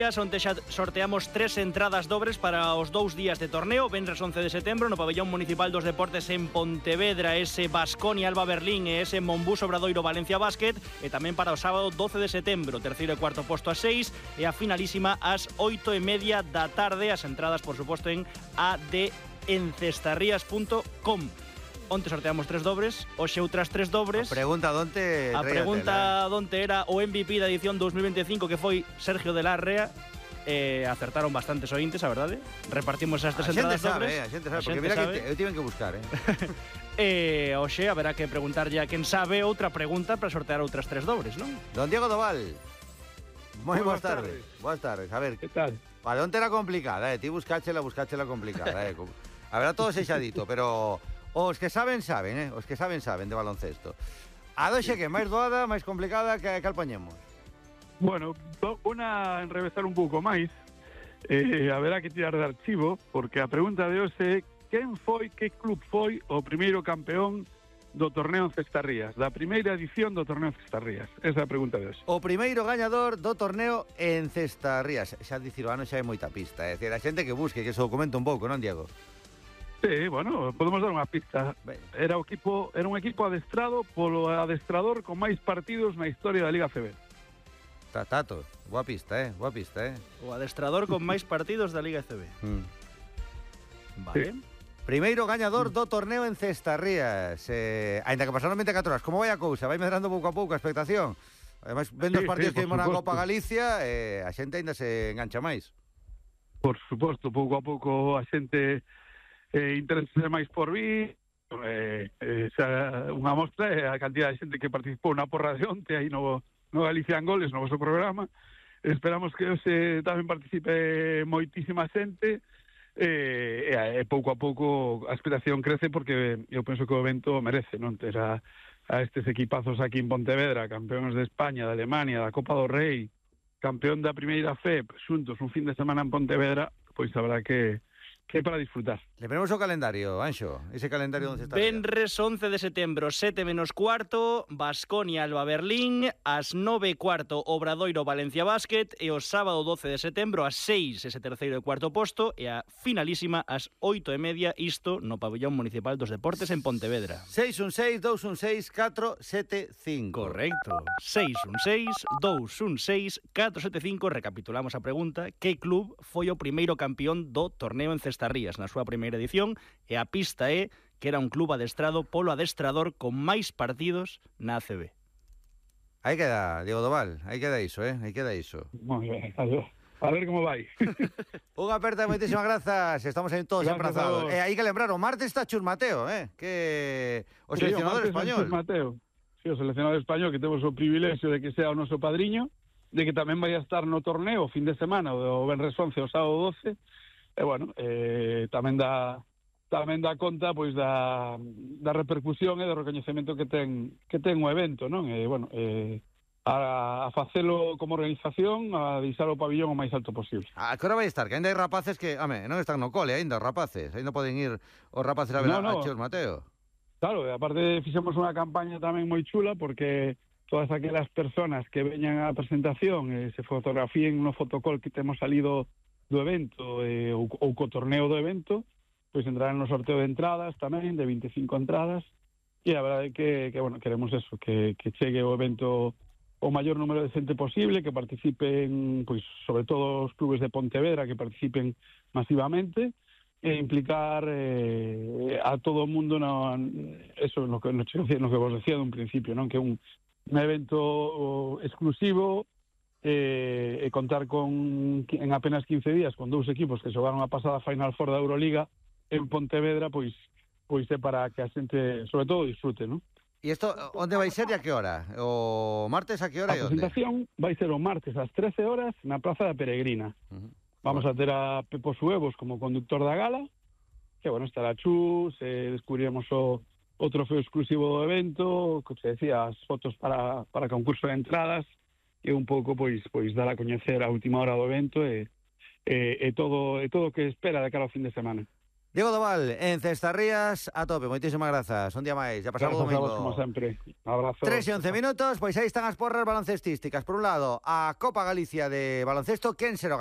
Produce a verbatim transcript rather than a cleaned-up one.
Onte xa sorteamos tres entradas dobres para os dous días de torneo. Venres once de setembro no Pabellón Municipal dos Deportes en Pontevedra, ese Baskonia Alba Berlín e ese Monbus Obradoiro Valencia Basket, e tamén para o sábado doce de setembro, terceiro e cuarto posto a seis e a finalísima ás oito e media da tarde. As entradas, por suposto, en a d encestarrías punto com. Onte sorteamos tres dobres, hoxe outras tres dobres. A pregunta donte A pregunta donte era o M V P da edición dous mil veinticinco, que foi Sergio de Larrea. Eh, acertaron bastantes ointes, a verdade. Repartimos as tres entradas dobres. A xente sabe, a xente sabe, porque mira sabe. que eu tiven que buscar, eh. E hoxe haberá que preguntarlle a quen sabe outra pregunta para sortear outras tres dobres, non? Don Diego Doval. Moi boas tardes. Boas tardes. A ver, que tal? Para onte era complicada, eh. Ti buscáchela, buscáchela complicada, eh. Habrá todo seixadito, pero os que saben, saben, eh? Os que saben, saben de baloncesto. A doxe que máis doada, máis complicada, que cal poñemos? Bueno, unha enrevesar un pouco máis. Eh, haberá que tirar de archivo, porque a pregunta de hoxe é quen foi, que club foi o primeiro campeón do torneo en Cestarrías, da primeira edición do torneo en Cestarrías. Esa é a pregunta de hoxe. O primeiro gañador do torneo en Cestarrías. Xa dicir o ano xa é moita pista, é dicir, a xente que busque, que se documenta un pouco, non, Diego? Sí, bueno, podemos dar unha pista. Era o equipo, era un equipo adestrado polo adestrador con máis partidos na historia da Liga C B. Tato, boa pista, eh, boa pista, eh. O adestrador con máis partidos da Liga C B. Mm. Vale. Sí. Primeiro gañador do torneo en Cestarrías. Eh, ainda que pasaron veinticuatro horas, como vai a cousa? Vai medrando pouco a pouco a expectación. Ademais, vendo sí, os partidos sí, que vimos na Copa Galicia, eh, a xente ainda se engancha máis. Por suposto, pouco a pouco a xente eh, interese máis por vir. Eh, eh, xa, unha mostra é a cantidad de xente que participou na porra de onte aí no, no Galicia en Goles, no vosso programa. Esperamos que hoxe tamén participe moitísima xente. E, e, e pouco a pouco a expectación crece, porque eu penso que o evento merece, non? Ter a, a estes equipazos aquí en Pontevedra, campeóns de España, de Alemania, da Copa do Rei, campeón da primeira F E P, xuntos un fin de semana en Pontevedra, pois habrá que que para disfrutar. Lembremos o calendario, Anxo, ese calendario onde está. Venres once de setembro, sete menos cuarto, Baskonia Alba Berlín, ás nove e cuarto, Obradoiro Valencia Basket, e o sábado doce de setembro, ás seis, ese terceiro e cuarto posto, e a finalísima ás oito e media, isto no Pabellón Municipal dos Deportes en Pontevedra. seis un seis, dous un seis, catro sete cinco. Correcto. seis un seis, dous un seis, catro sete cinco. Recapitulamos a pregunta: que club foi o primeiro campeón do torneo en Cestarrías na súa primeira edición? E a pista é que era un club adestrado polo adestrador con máis partidos na A C B. Aí queda, Diego Doval, aí queda iso, eh? Aí queda iso. Moi ben, adiós. A ver como vai. Unha aperta, moitísimas grazas. Estamos aí todos Gracias emprazados. E eh, hai que lembrar, o martes está Chus Mateo, eh? Que o sí, seleccionador o español. Chus Mateo. Sí, o seleccionador español, que temos o privilexio de que sea o noso padriño, de que tamén vai a estar no torneo o fin de semana, o Venres once, o sábado doce. E bueno, eh, tamén dá tamén dá conta pois da, da repercusión e do recoñecemento que ten que ten o evento, non? E bueno, eh, a, a facelo como organización, a deixar o pabillón o máis alto posible. A que hora vai estar? Que ainda hai rapaces que, home, non están no cole ainda, os rapaces. Ainda poden ir os rapaces a ver no, no. a Chus Mateo. Claro, e aparte fixemos unha campaña tamén moi chula, porque todas aquelas personas que veñan á presentación e se fotografíen no fotocall que temos salido do evento eh, ou, ou co torneo do evento, pois entrarán no sorteo de entradas tamén, de veinticinco entradas, e a verdade é que, que bueno, queremos eso, que, que chegue o evento o maior número de xente posible, que participen, pois, sobre todo os clubes de Pontevedra, que participen masivamente, e implicar eh, a todo o mundo no, eso, no que, no, no que vos decía dun principio, non? Que é un, un evento exclusivo, e, e contar con en apenas quince días con dous equipos que xogaron a pasada Final Four da Euroliga en Pontevedra, pois pois é para que a xente, sobre todo, disfrute, non? E isto, onde vai ser e a que hora? O martes a que hora e onde? A presentación vai ser o martes ás trece horas na Praza da Peregrina. Uh-huh. Vamos bueno. a ter a Pepo Suevos como conductor da gala, que, bueno, estará Chus, eh, descubriremos o, o trofeo exclusivo do evento, que se decía, as fotos para, para concurso de entradas, e un pouco, pois, pois dar a coñecer a última hora do evento e, e, e todo e todo o que espera de cara ao fin de semana. Diego Doval, en Cestarrías, a tope, moitísimas grazas. Un día máis, ya pasamos Grazas a domingo. vos, como sempre. Abrazo. tres e once minutos, pois aí están as porras baloncestísticas. Por un lado, a Copa Galicia de baloncesto, quen será